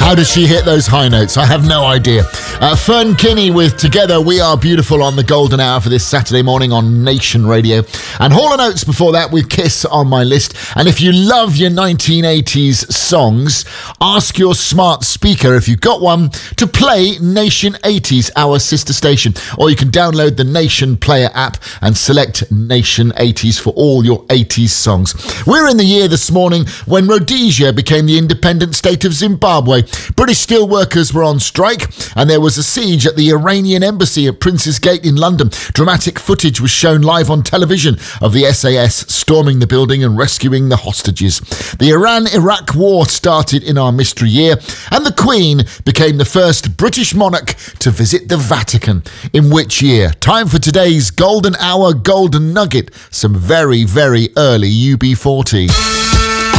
How does she hit those high notes? I have no idea. Fern Kinney with Together We Are Beautiful on the Golden Hour for this Saturday morning on Nation Radio. And Hall & Oates before that with Kiss on my list. And if you love your 1980s songs, ask your smart speaker, if you've got one, to play Nation 80s, our sister station. Or you can download the Nation Player app and select Nation 80s for all your 80s songs. We're in the year this morning when Rhodesia became the independent state of Zimbabwe. British steelworkers were on strike and there was a siege at the Iranian embassy at Prince's Gate in London. Dramatic footage was shown live on television of the SAS storming the building and rescuing the hostages. The Iran-Iraq war started in our mystery year, and the Queen became the first British monarch to visit the Vatican. In which year? Time for today's Golden Hour Golden Nugget. Some very, very early UB40.